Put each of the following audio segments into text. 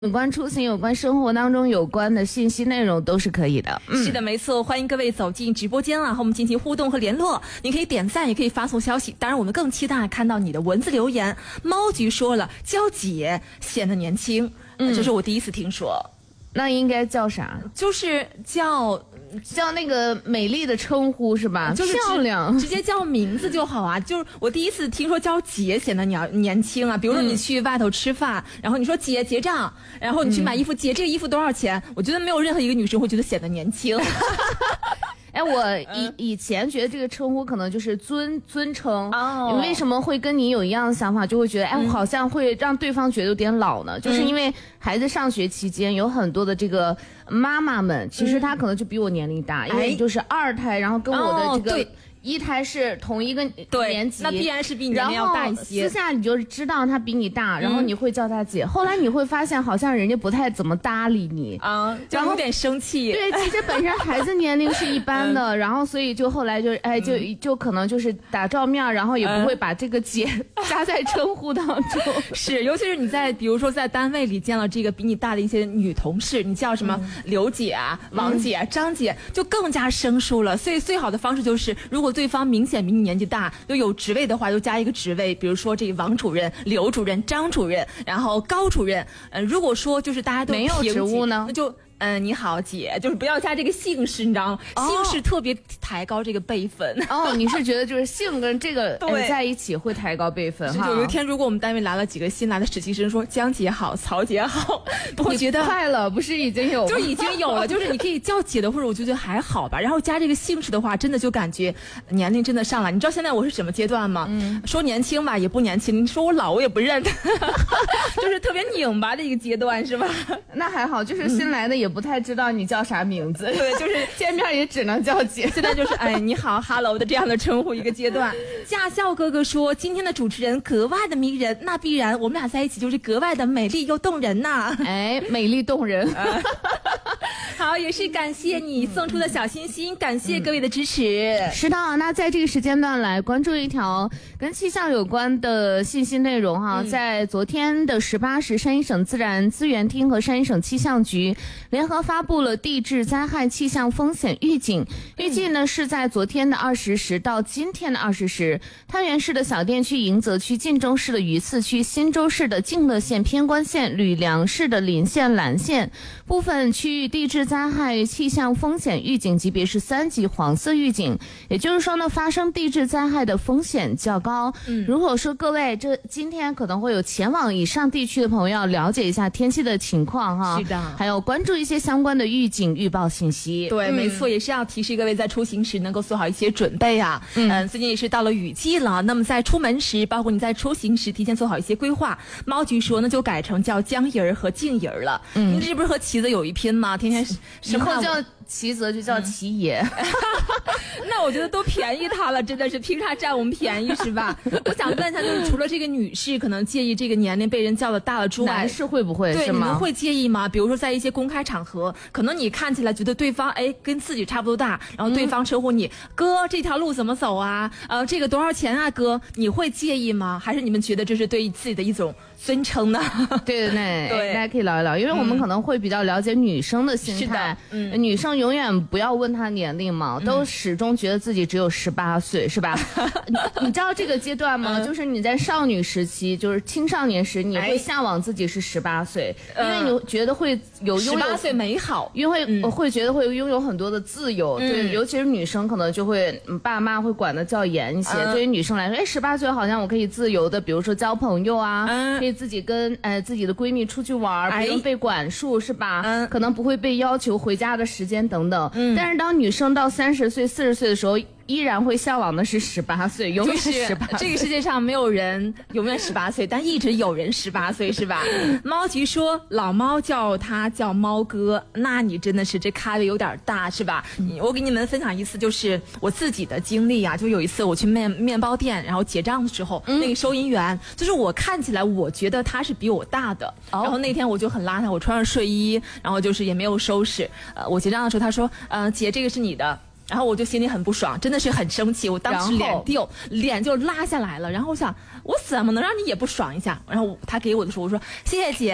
有关出行、有关生活当中有关的信息内容都是可以的。 是的，没错，欢迎各位走进直播间和我们进行互动和联络。你可以点赞，也可以发送消息。当然，我们更期待看到你的文字留言。猫菊说了，叫姐显得年轻，这是我第一次听说。 那应该叫啥？ 就是叫那个美丽的称呼是吧？ 就是漂亮， 直接叫名字就好啊。就是我第一次听说叫姐显得年轻啊。比如说你去外头吃饭，然后你说姐结账，然后你去买衣服，姐这个衣服多少钱？我觉得没有任何一个女生会觉得显得年轻。 哎，我以前觉得这个称呼可能就是尊称哦。 你为什么会跟你有一样的想法，就会觉得哎，好像会让对方觉得有点老呢？就是因为孩子上学期间有很多的这个妈妈们，其实她可能就比我年龄大，因为就是二胎，然后跟我的这个一胎是同一个年级， 那必然是比你年龄要大一些。 私下你就知道他比你大，然后你会叫他姐。后来你会发现，好像人家不太怎么搭理你啊，就有点生气。 对，其实本身孩子年龄是一般的，然后所以就后来就就可能就是打照面，然后也不会把这个姐加在称呼当中。 是，尤其是你在比如说在单位里见了这个比你大的一些女同事，你叫什么刘姐啊、王姐啊、张姐，就更加生疏了。所以最好的方式就是，如果对方明显比你年纪大，又有职位的话，就加一个职位，比如说这王主任、刘主任、张主任，然后高主任。如果说就是大家都没有职务呢， 那就你好姐，就是不要加这个姓氏，你知道吗？姓氏特别抬高这个辈分。 哦，你是觉得就是姓跟这个在一起会抬高辈分哈？ 有一天如果我们单位来了几个新来的实习生，说江姐好、曹姐好，我觉得快了，不是已经有吗？ 就已经有了，就是你可以叫姐的，或者我觉得还好吧。然后加这个姓氏的话，真的就感觉年龄真的上来。你知道现在我是什么阶段吗？说年轻吧也不年轻，你说我老我也不认，就是特别拧巴的一个阶段，是吧？ 那还好，就是新来的也不太知道你叫啥名字， 对，就是见面也只能叫姐。 现在就是你好 ，hello 的这样的称呼一个阶段。驾校哥哥说，今天的主持人格外的迷人，那必然我们俩在一起就是格外的美丽又动人呐。 哎，美丽动人。 好，也是感谢你送出的小心心，感谢各位的支持。 是的，那在这个时间段来关注一条跟气象有关的信息内容哈。在昨天的18时，山西省自然资源厅和山西省气象局联合发布了地质灾害气象风险预警。预计呢是在昨天的20时到今天的20时，太原市的小店区、迎泽区、晋中市的榆次区、忻州市的靖乐县、偏关县、吕梁市的临县、岚县部分区域地质灾害气象风险预警级别是3级黄色预警，也就是说呢，发生地质灾害的风险较高。如果说各位今天可能会有前往以上地区的朋友，要了解一下天气的情况哈。 是的， 还有关注一些相关的预警预报信息。 对，没错，也是要提示各位在出行时能够做好一些准备啊。最近也是到了雨季了，那么在出门时，包括你在出行时，提前做好一些规划。猫菊说，那就改成叫江姨儿和静姨儿了。你这不是和旗子有一拼吗？天天以后叫齐泽就叫齐爷。 那我觉得都便宜他了，真的是凭啥占我们便宜是吧？我想问一下，就是除了这个女士可能介意这个年龄被人叫的大了之外， 男士会不会？ 对， 是吗？ 你们会介意吗？比如说在一些公开场合，可能你看起来觉得对方跟自己差不多大，然后对方称呼你哥，这条路怎么走啊？这个多少钱啊哥？你会介意吗？还是你们觉得这是对自己的一种尊称呢？ 对，大家可以聊一聊，因为我们可能会比较了解女生的心态。女生永远不要问她年龄嘛，都始终觉得自己只有18岁，是吧？你知道这个阶段吗？就是你在少女时期，就是青少年时，你会向往自己是18岁，因为你觉得会有拥有 18岁美好， 因为会觉得会拥有很多的自由。对，尤其是女生可能就会爸妈会管得较严一些。对于女生来说，18岁好像我可以自由的，比如说交朋友啊，可以自己跟自己的闺蜜出去玩，不用被管束，是吧？可能不会被要求回家的时间等等。但是当女生到30岁、40岁的时候，依然会向往的是18岁，永远18岁。 这个世界上没有人永远18岁，但一直有人18岁，是吧？猫菊说老猫叫他叫猫哥，那你真的是这咖位有点大，是吧？我给你们分享一次，就是我自己的经历啊，就有一次我去面包店，然后结账的时候，那个收银员就是我看起来我觉得他是比我大的，然后那天我就很邋遢，我穿着睡衣，然后就是也没有收拾，我结账的时候他说姐这个是你的。然后我就心里很不爽，真的是很生气，我当时脸就拉下来了。然后我想，我怎么能让你也不爽一下？然后他给我的时候，我说谢谢姐。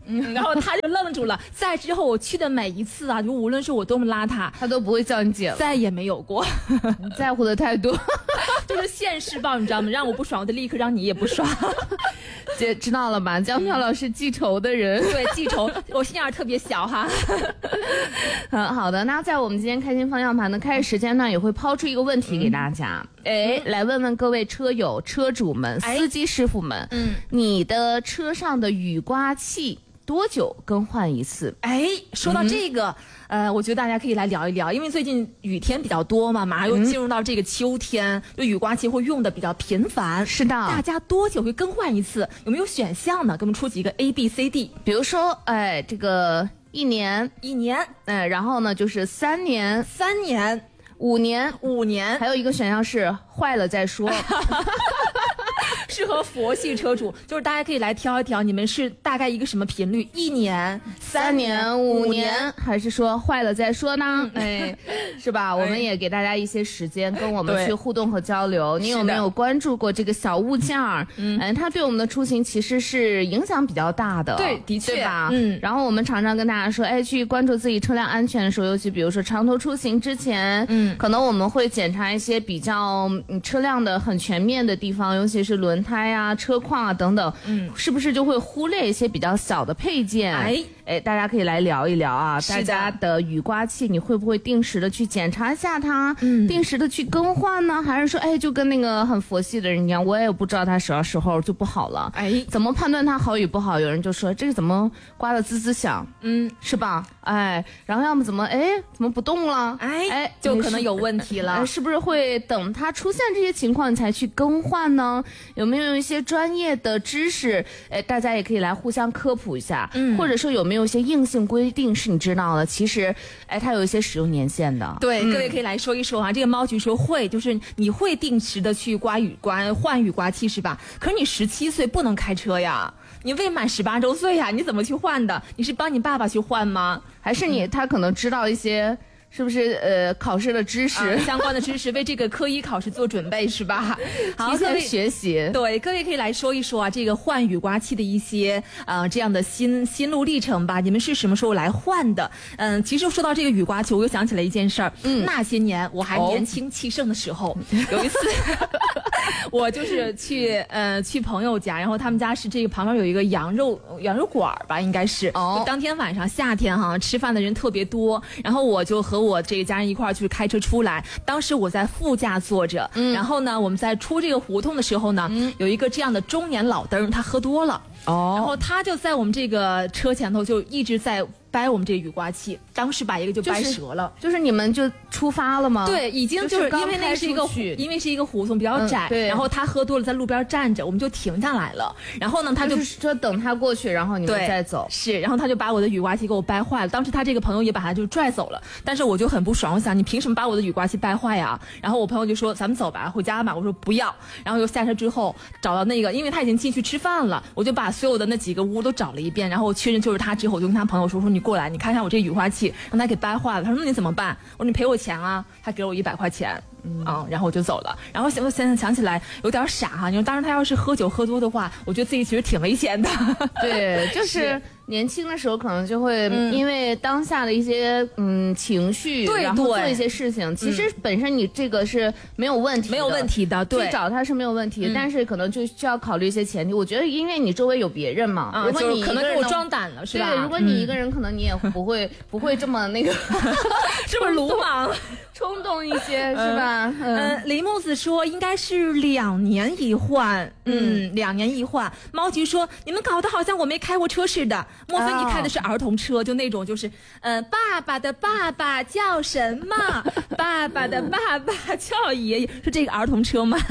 然后他就愣住了。在之后我去的每一次啊，就无论是我多么邋遢， 他都不会叫你姐了， 再也没有过。 你在乎的太多， 就是现世报，你知道吗？让我不爽，我就立刻让你也不爽。 姐知道了吧？江飘老师记仇的人， 对，记仇，我心眼特别小哈。 好的，那在我们今天开心方向盘的开始时间段，也会抛出一个问题给大家，来问问各位车友、车主们、司机师傅们，你的车上的雨刮器多久更换一次？ 说到这个，我觉得大家可以来聊一聊，因为最近雨天比较多嘛，马上又进入到这个秋天，就雨刮器会用的比较频繁。 是的， 大家多久会更换一次？有没有选项呢？给我们出几个 A、B、C、D。 比如说，这个1年，然后呢就是3年 ，3年 ，5年 ，5年， 还有一个选项是坏了再说。 适合佛系车主，就是大家可以来挑一挑，你们是大概一个什么频率？1年、3年、 5年，还是说坏了再说呢？是吧？我们也给大家一些时间，跟我们去互动和交流。你有没有关注过这个小物件儿？它对我们的出行其实是影响比较大的。 对，的确， 对吧？然后我们常常跟大家说，去关注自己车辆安全的时候，尤其比如说长途出行之前，可能我们会检查一些比较车辆的很全面的地方，尤其是轮胎啊、车况啊等等，是不是就会忽略一些比较小的配件？大家可以来聊一聊啊，大家的雨刮器你会不会定时的去检查一下它，定时的去更换呢？还是说就跟那个很佛系的人一样，我也不知道它什么时候就不好了，怎么判断它好与不好？有人就说这个怎么刮得滋滋响，是吧？然后要么怎么不动了？ 就可能有问题了。 是不是会等它出现这些情况你才去更换呢？有没有一些专业的知识？大家也可以来互相科普一下，或者说有没有一些硬性规定是你知道的？其实，它有一些使用年限的。 对，各位可以来说一说啊。这个猫局说会，就是你会定时的去换雨刮器是吧？可是你17岁不能开车呀。你未满18周岁呀，你怎么去换的？你是帮你爸爸去换吗？ 还是他可能知道一些是不是考试的知识、 相关的知识，为这个科一考试做准备是吧？ 好，提前学习。 对，各位可以来说一说啊，这个换雨刮器的一些这样的心路历程吧。你们是什么时候来换的？其实说到这个雨刮器，我又想起来一件事儿。那些年我还年轻气盛的时候，有一次。我就是去朋友家，然后他们家是这个旁边有一个羊肉馆吧，应该是。就当天晚上夏天哈，吃饭的人特别多，然后我就和我这个家人一块儿去开车出来。当时我在副驾坐着，然后呢，我们在出这个胡同的时候呢，有一个这样的中年老登，他喝多了，然后他就在我们这个车前头就一直在掰我们这个雨刮器，当时把一个就掰折了。 就是你们就出发了吗？ 对，已经就是因为那是一个胡同比较窄，然后他喝多了在路边站着，我们就停下来了。然后呢，他就说等他过去，然后你们再走。 是，然后他就把我的雨刮器给我掰坏了。当时他这个朋友也把他就拽走了，但是我就很不爽，我想你凭什么把我的雨刮器掰坏呀？然后我朋友就说咱们走吧，回家吧。我说不要。然后又下车之后找到那个，因为他已经进去吃饭了，我就把所有的那几个屋都找了一遍，然后我确认就是他之后，我就跟他朋友说你过来，你看看我这雨刮器让他给掰坏了。他说那你怎么办？我说你赔我钱啊。他给了我100块钱。然后我就走了。然后我现在想起来有点傻哈，因为当时他要是喝酒喝多的话，我觉得自己其实挺危险的。 对，就是年轻的时候可能就会因为当下的一些情绪，然后做一些事情。其实本身你这个是没有问题的，对，去找他是没有问题，但是可能就需要考虑一些前提。我觉得因为你周围有别人嘛，如果你可能给我装胆了，是吧？ 对，如果你一个人，可能你也不会这么那个这么鲁莽。 冲动一些是吧？ 林木子说应该是2年一换，2年一换。猫菊说你们搞得好像我没开过车似的，莫非你开的是儿童车？就那种就是爸爸的爸爸叫什么？爸爸的爸爸叫爷爷，是这个儿童车吗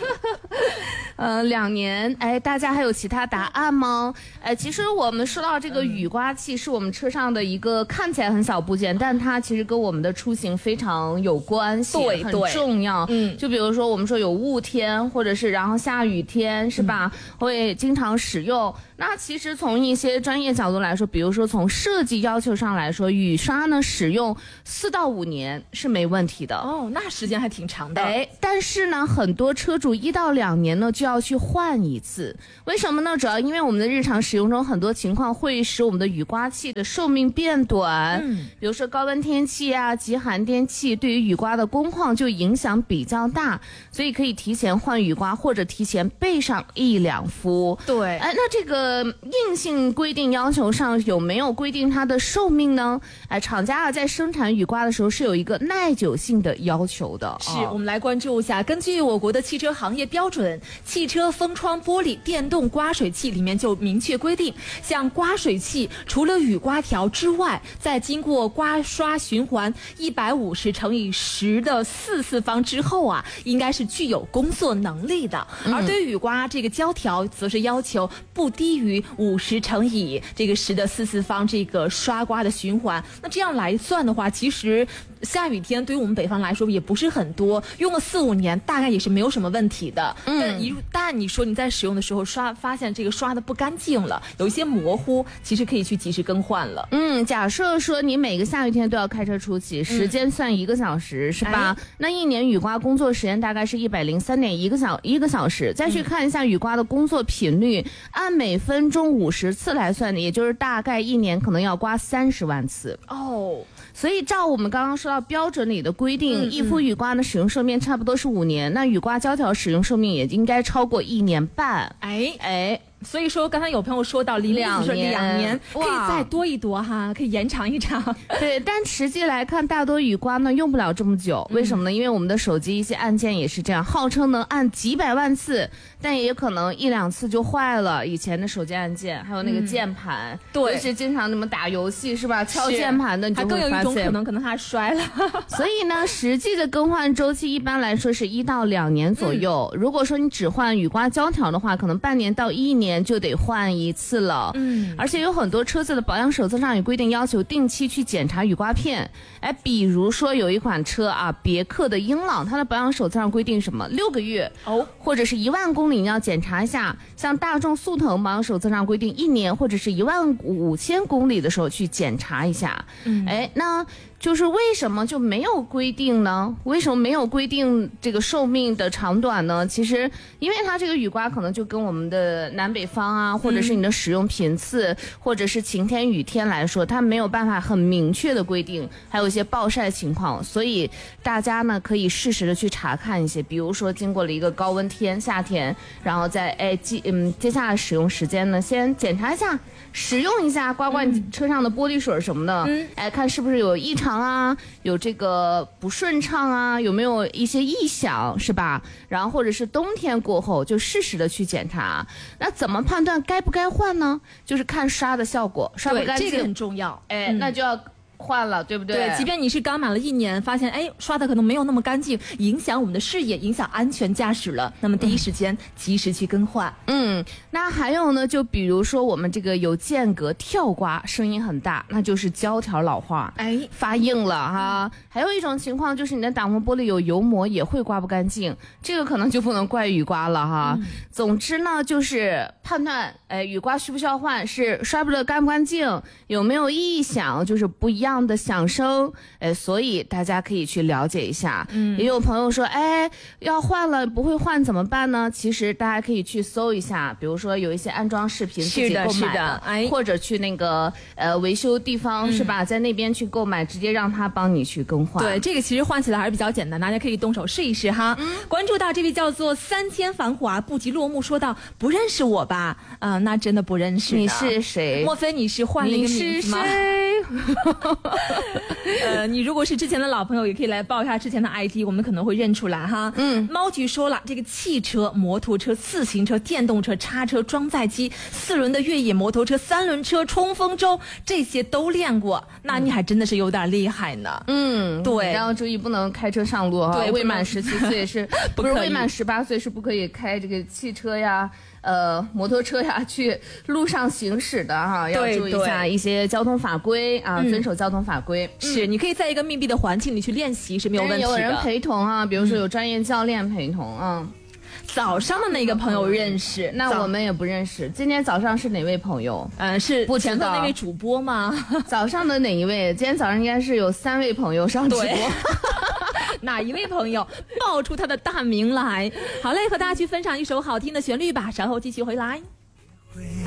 ？2年，大家还有其他答案吗？其实我们说到这个雨刮器，是我们车上的一个看起来很小部件，但它其实跟我们的出行非常有关系，很重要。就比如说我们说有雾天，或者是然后下雨天，是吧？会经常使用。 那其实从一些专业角度来说，比如说从设计要求上来说，雨刷呢使用4到5年是没问题的。 哦，那时间还挺长的。 但是呢，很多车主1到2年呢就要去换一次。为什么呢？主要因为我们的日常使用中很多情况会使我们的雨刮器的寿命变短。比如说高温天气啊、极寒天气，对于雨刮的工况就影响比较大，所以可以提前换雨刮或者提前备上1、2副。 对， 那这个硬性规定要求上有没有规定它的寿命呢？厂家在生产雨刮的时候是有一个耐久性的要求的。 是，我们来关注一下，根据我国的汽车行业标准，汽车风窗玻璃电动刮水器里面就明确规定，像刮水器除了雨刮条之外，在经过刮刷循环150乘以10的4次方之后啊，应该是具有工作能力的。而对于雨刮这个胶条，则是要求不低于50乘以10的4次方这个刷刮的循环。那这样来算的话，其实下雨天对于我们北方来说也不是很多，用个4、5年大概也是没有什么问题的。但你说你在使用的时候发现这个刷的不干净了，有一些模糊，其实可以去及时更换了。 假设说你每个下雨天都要开车出去，时间算1个小时，是吧？那1年雨刮工作时间大概是103.1个小时。再去看一下雨刮的工作频率，按每分钟50次来算的，也就是大概1年可能要刮30万次。所以照我们刚刚说到标准里的规定，一副雨刮的使用寿命差不多是5年，那雨刮胶条使用寿命也应该超过1年半。 所以说，刚才有朋友说到2年，可以再多一多哈，可以延长一长。 对，但实际来看，大多雨刮呢用不了这么久。为什么呢？因为我们的手机一些按键也是这样，号称能按几百万次，但也可能1、2次就坏了。以前的手机按键，还有那个键盘，对，就是经常那么打游戏是吧？敲键盘的，你就会发现， 还更有一种可能它摔了。 所以呢，实际的更换周期一般来说是1到2年左右。如果说你只换雨刮胶条的话，可能半年到1年就得换一次了。而且有很多车子的保养手册上有规定要求定期去检查雨刮片。比如说有一款车啊，别克的英朗，它的保养手册上规定什么6个月或者是1万公里你要检查一下。像大众速腾保养手册上规定1年或者是15000公里的时候去检查一下。那就是为什么就没有规定呢？为什么没有规定这个寿命的长短呢？其实因为它这个雨刮可能就跟我们的南北方啊，或者是你的使用频次，或者是晴天雨天来说，它没有办法很明确的规定，还有一些暴晒情况，所以大家呢可以适时的去查看一些，比如说经过了一个高温天，夏天，然后在接下来使用时间呢，先检查一下，使用一下，刮刮你车上的玻璃水什么的，看是不是有异常啊，有这个不顺畅啊，有没有一些异响，是吧？然后或者是冬天过后就适时的去检查。那怎么判断该不该换呢？就是看刷的效果，刷不干净， 这个很重要。 那就要换了，对不对？ 对，即便你是刚满了1年，发现刷的可能没有那么干净，影响我们的视野，影响安全驾驶了，那么第一时间及时去更换。 那还有呢，就比如说我们这个有间隔跳刮，声音很大，那就是胶条老化，发硬了哈。还有一种情况就是你的挡风玻璃有油膜，也会刮不干净，这个可能就不能怪雨刮了哈。总之呢，就是判断雨刮需不需要换，是刷不得干不干净，有没有异响，就是不一样的响声，所以大家可以去了解一下。也有朋友说，要换了不会换怎么办呢？其实大家可以去搜一下，比如说有一些安装视频自己购买的，或者去那个维修地方，是吧？在那边去购买，直接让他帮你去更换。 对，这个其实换起来还是比较简单，大家可以动手试一试哈。关注到这位叫做3000繁华不及落幕，说到不认识我吧？那真的不认识。 你是谁？ 莫非你是换了一个名字吗？你如果是之前的老朋友，也可以来报一下之前的 ID， 我们可能会认出来哈。猫局说了，这个汽车、摩托车、自行车、电动车、叉车、装载机、4轮的越野摩托车、3轮车、冲锋舟，这些都练过，那你还真的是有点厉害呢。对， 然后注意不能开车上路哈。 对， 未满17岁是不是未满18岁是不可以开这个汽车呀？摩托车呀，去路上行驶的哈，要注意一下一些交通法规啊，遵守交通法规。 是，你可以在一个密闭的环境里去练习是没有问题的。 有人陪同啊，比如说有专业教练陪同啊。 早上的那个朋友认识， 那我们也不认识。今天早上是哪位朋友？ 是不知道前头那位主播吗？ 早上的哪一位？今天早上应该是有3位朋友上直播。 哪一位朋友报出他的大名来？好嘞，和大家去分享一首好听的旋律吧，稍后继续回来。